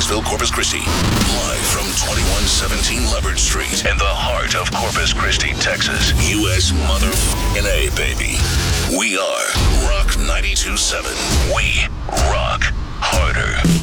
Kingsville, Corpus Christi. Live from 2117 Leverage Street in the heart of Corpus Christi, Texas. U.S. motherfucking A, baby. We are Rock 92.7. We rock harder.